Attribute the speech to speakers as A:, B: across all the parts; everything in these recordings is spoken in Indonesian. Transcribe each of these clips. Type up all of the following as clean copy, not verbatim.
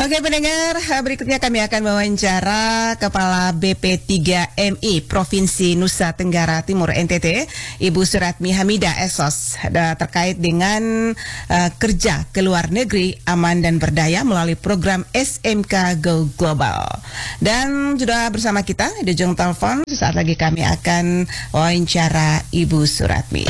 A: Oke pendengar, berikutnya kami akan wawancara Kepala BP3MI Provinsi Nusa Tenggara Timur NTT, Ibu Suratmi Hamidah SOS, terkait dengan kerja ke luar negeri aman dan berdaya melalui program SMK Go Global. Dan sudah bersama kita di ujung telepon, sesaat lagi kami akan wawancara Ibu Suratmi.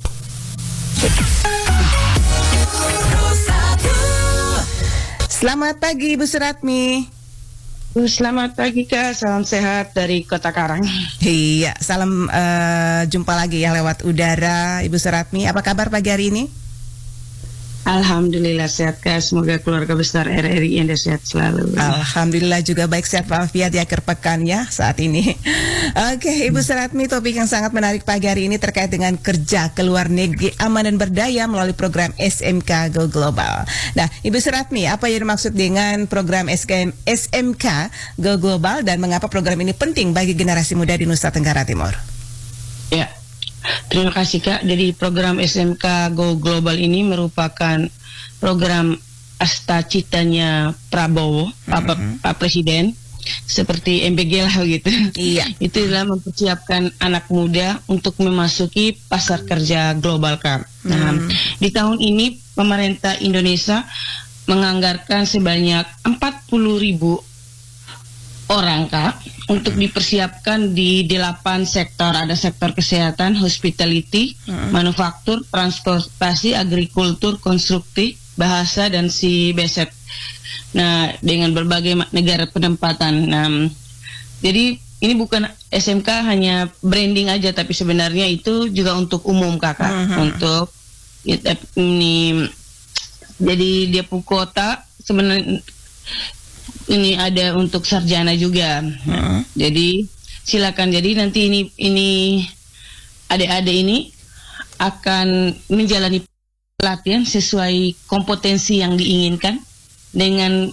A: Selamat pagi Ibu Suratmi.
B: Selamat pagi Kak, salam sehat dari Kota Karang.
A: Iya, salam jumpa lagi ya lewat udara Ibu Suratmi. Apa kabar pagi hari ini?
B: Alhamdulillah sehat Kak, semoga keluarga besar RRI Anda sehat selalu.
A: Alhamdulillah juga baik, sehat walafiat di akhir pekan ya saat ini. Oke, Ibu Suratmi, topik yang sangat menarik pagi hari ini terkait dengan kerja ke luar negeri aman dan berdaya melalui program SMK Go Global. Nah, Ibu Suratmi, apa yang dimaksud dengan program SMK Go Global dan mengapa program ini penting bagi generasi muda di Nusa Tenggara Timur?
B: Ya, terima kasih Kak. Jadi program SMK Go Global ini merupakan program astacitanya Prabowo, Pak Presiden, seperti MBG lah gitu.
A: Iya.
B: Itu adalah mempersiapkan anak muda untuk memasuki pasar kerja global Kak. Nah, di tahun ini pemerintah Indonesia menganggarkan sebanyak 40.000 orang Kak untuk dipersiapkan di 8 sektor. Ada sektor kesehatan, hospitality, manufaktur, transportasi, agrikultur, konstruksi, bahasa, dan si beset. Nah, dengan berbagai negara penempatan. Nah, jadi ini bukan SMK hanya branding aja, tapi sebenarnya itu juga untuk umum Kakak. Untuk ini, jadi dia kota sebenarnya ini ada untuk sarjana juga. Jadi silakan. Jadi nanti ini adik-adik ini akan menjalani pelatihan sesuai kompetensi yang diinginkan dengan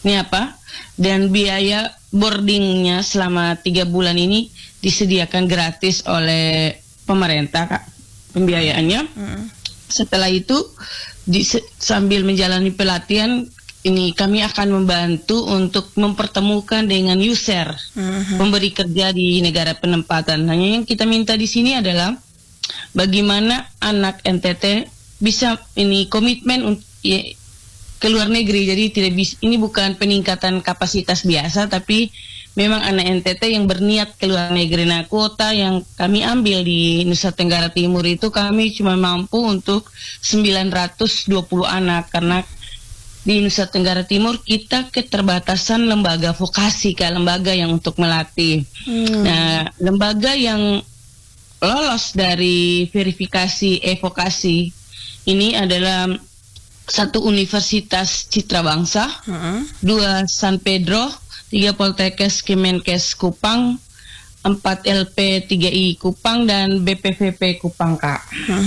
B: dan biaya boardingnya selama 3 bulan ini disediakan gratis oleh pemerintah Kak, pembiayaannya. Setelah itu sambil menjalani pelatihan ini kami akan membantu untuk mempertemukan dengan user, pemberi kerja di negara penempatan. Hanya yang kita minta di sini adalah bagaimana anak NTT bisa komitmen ke luar negeri. Jadi ini bukan peningkatan kapasitas biasa, tapi memang anak NTT yang berniat ke luar negeri. Nah, kuota yang kami ambil di Nusa Tenggara Timur itu kami cuma mampu untuk 920 anak karena di Nusa Tenggara Timur kita keterbatasan lembaga vokasi, lembaga yang untuk melatih. Nah, lembaga yang lolos dari verifikasi vokasi ini adalah 1 Universitas Citra Bangsa, 2 San Pedro, 3 Poltekkes Kemenkes Kupang, 4 LP 3I Kupang, dan BPVP Kupang Kak.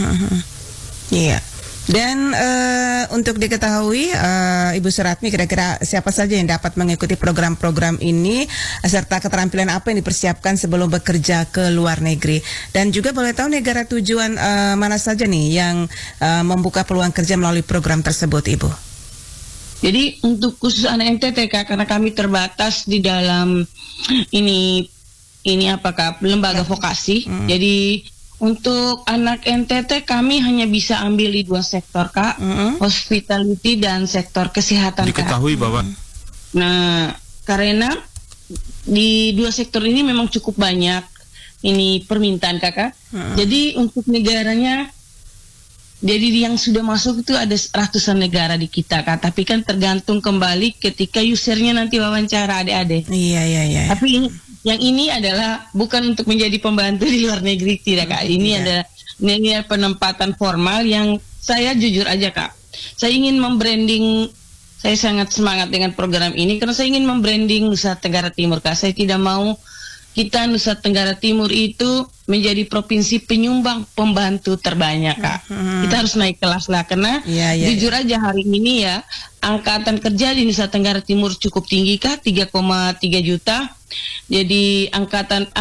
A: Iya. Dan untuk diketahui Ibu Suratmi, kira-kira siapa saja yang dapat mengikuti program-program ini serta keterampilan apa yang dipersiapkan sebelum bekerja ke luar negeri, dan juga boleh tahu negara tujuan mana saja nih yang membuka peluang kerja melalui program tersebut Ibu?
B: Jadi untuk khusus anak NTT Kak, karena kami terbatas di dalam ini lembaga vokasi. Jadi untuk anak NTT kami hanya bisa ambil di 2 sektor Kak, hospitality dan sektor kesehatan Kak.
C: Diketahui bahwa
B: Nah, karena di 2 sektor ini memang cukup banyak ini permintaan Kakak. Jadi untuk negaranya, jadi yang sudah masuk itu ada ratusan negara di kita Kak, tapi kan tergantung kembali ketika usernya nanti wawancara adik-adik.
A: Iya.
B: Tapi yang ini adalah bukan untuk menjadi pembantu di luar negeri, tidak Kak. Ini adalah penempatan formal yang saya jujur aja Kak, saya ingin membranding. Saya sangat semangat dengan program ini karena saya ingin membranding Nusa Tenggara Timur Kak. Saya tidak mau kita Nusa Tenggara Timur itu menjadi provinsi penyumbang pembantu terbanyak Kak. Kita harus naik kelas lah, karena jujur aja hari ini ya angkatan kerja di Nusa Tenggara Timur cukup tinggi Kak, 3,3 juta. Jadi angkatan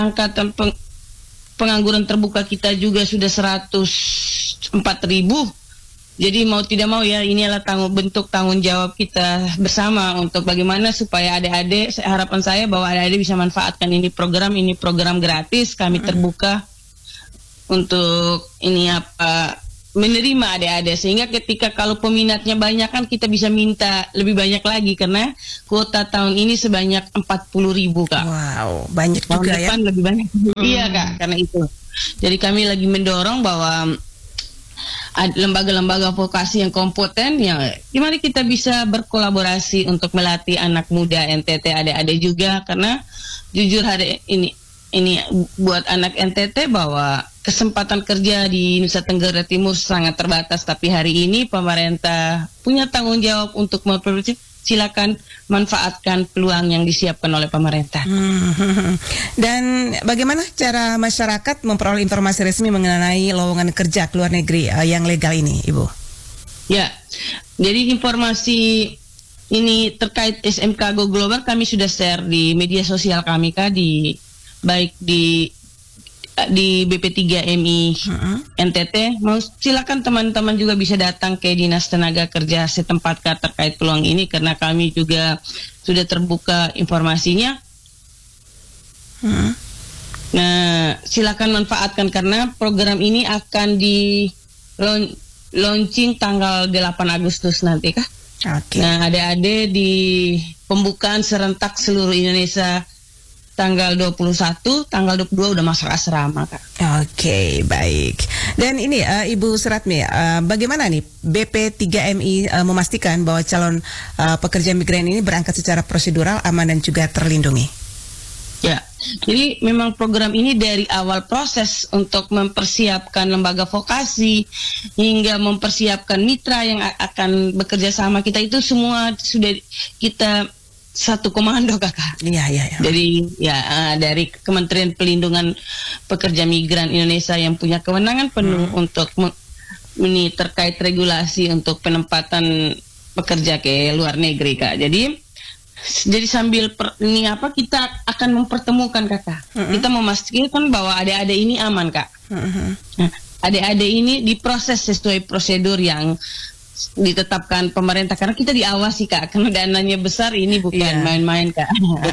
B: pengangguran terbuka kita juga sudah 104.000. Jadi mau tidak mau ya, ini adalah bentuk tanggung jawab kita bersama untuk bagaimana supaya adik-adik, harapan saya bahwa adik-adik bisa manfaatkan ini program gratis, kami terbuka untuk menerima adik-adik, sehingga ketika kalau peminatnya banyak kan kita bisa minta lebih banyak lagi, karena kuota tahun ini sebanyak 40.000 Kak.
A: Wow, banyak juga ya.
B: Tahun depan lebih banyak. Iya Kak, karena itu. Jadi kami lagi mendorong bahwa lembaga-lembaga vokasi yang kompeten, ya gimana kita bisa berkolaborasi untuk melatih anak muda NTT, adik-adik juga, karena jujur hari ini buat anak NTT bahwa kesempatan kerja di Nusa Tenggara Timur sangat terbatas, tapi hari ini pemerintah punya tanggung jawab untuk memperbaiki. Silakan manfaatkan peluang yang disiapkan oleh pemerintah.
A: Dan bagaimana cara masyarakat memperoleh informasi resmi mengenai lowongan kerja ke luar negeri yang legal ini, Ibu?
B: Ya, jadi informasi ini terkait SMK Go Global kami sudah share di media sosial kami, Kak, baik di BP3MI NTT. Silakan teman-teman juga bisa datang ke Dinas Tenaga Kerja setempat Kak terkait peluang ini, karena kami juga sudah terbuka informasinya. Nah, silakan manfaatkan karena program ini akan di launching tanggal 8 Agustus nanti Kak.
A: Okay.
B: Nah, adik-adik di pembukaan serentak seluruh Indonesia tanggal 21, tanggal 22 udah masuk asrama, Kak.
A: Oke, baik. Dan ini Ibu Suratmi, bagaimana nih BP3MI memastikan bahwa calon pekerja migran ini berangkat secara prosedural, aman dan juga terlindungi?
B: Ya, jadi memang program ini dari awal proses untuk mempersiapkan lembaga vokasi hingga mempersiapkan mitra yang akan bekerja sama kita, itu semua sudah kita satu komando Kakak.
A: Iya.
B: Jadi dari Kementerian Pelindungan Pekerja Migran Indonesia yang punya kewenangan penuh untuk ini terkait regulasi untuk penempatan pekerja ke luar negeri Kak. Jadi sambil kita akan mempertemukan Kakak. Kita memastikan bahwa adik-adik ini aman Kak. Nah, adik-adik ini diproses sesuai prosedur yang ditetapkan pemerintah, karena kita diawasi Kak, karena dananya besar, ini bukan main-main Kak.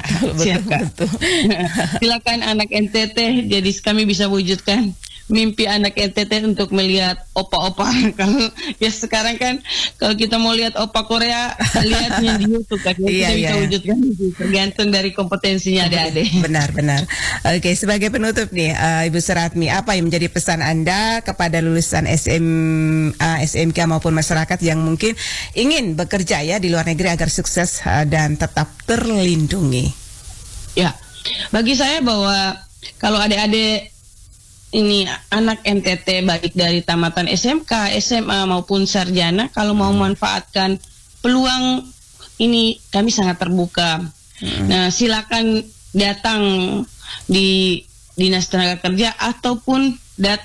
B: Betul. Silakan anak NTT, jadi kami bisa wujudkan mimpi anak NTT untuk melihat opa-opa. Kalau ya sekarang kan kalau kita mau lihat opa Korea, lihatnya di YouTube kan. Kita bisa wujudkan, tergantung dari kompetensinya adik-adik.
A: Benar. Oke, sebagai penutup nih Ibu Suratmi, apa yang menjadi pesan Anda kepada lulusan SMA, SMK maupun masyarakat yang mungkin ingin bekerja ya di luar negeri agar sukses dan tetap terlindungi?
B: Ya, bagi saya bahwa kalau adik-adik ini anak NTT baik dari tamatan SMK, SMA maupun sarjana, kalau mau memanfaatkan peluang ini kami sangat terbuka. Nah, silakan datang di Dinas Tenaga Kerja ataupun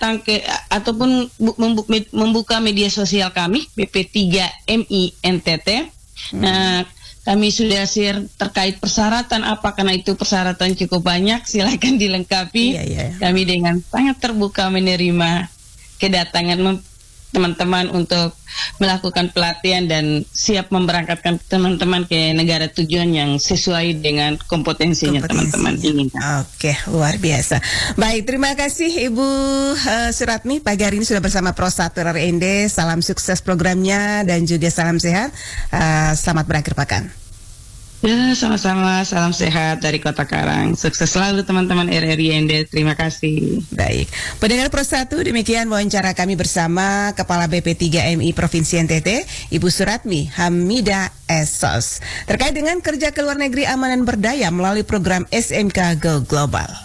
B: membuka media sosial kami BP3MI NTT. Nah, kami sudah share terkait persyaratan apa, karena itu persyaratan cukup banyak, silakan dilengkapi. Kami dengan sangat terbuka menerima kedatangan teman-teman untuk melakukan pelatihan dan siap memberangkatkan teman-teman ke negara tujuan yang sesuai dengan kompetensinya teman-teman inginkan.
A: Oke, luar biasa. Baik, terima kasih Ibu Suratmi. Pagi hari ini sudah bersama Pro 1 RRND. Salam sukses programnya dan juga salam sehat. Selamat berakhir pekan.
B: Ya, sama-sama. Salam sehat dari Kota Karang. Sukses selalu teman-teman RRIND. Terima kasih.
A: Baik. Pendengar Pro 1, demikian wawancara kami bersama Kepala BP3MI Provinsi NTT, Ibu Suratmi Hamidah Esos, terkait dengan kerja ke luar negeri aman dan berdaya melalui program SMK Go Global.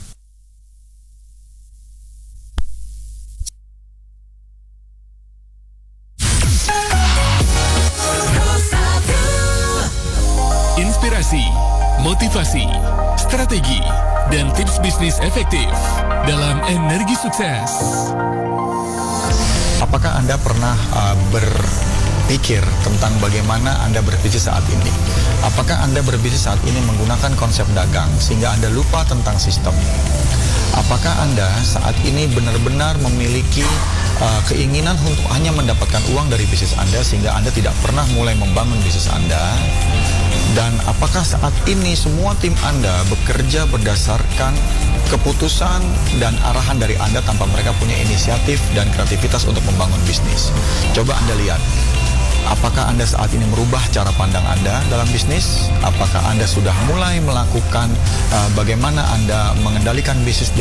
C: Inspirasi, motivasi, strategi, dan tips bisnis efektif dalam Energi Sukses.
D: Apakah Anda pernah berpikir tentang bagaimana Anda berbisnis saat ini? Apakah Anda berbisnis saat ini menggunakan konsep dagang sehingga Anda lupa tentang sistem? Apakah Anda saat ini benar-benar memiliki keinginan untuk hanya mendapatkan uang dari bisnis Anda sehingga Anda tidak pernah mulai membangun bisnis Anda? Dan apakah saat ini semua tim Anda bekerja berdasarkan keputusan dan arahan dari Anda tanpa mereka punya inisiatif dan kreativitas untuk membangun bisnis? Coba Anda lihat, apakah Anda saat ini merubah cara pandang Anda dalam bisnis? Apakah Anda sudah mulai melakukan bagaimana Anda mengendalikan bisnis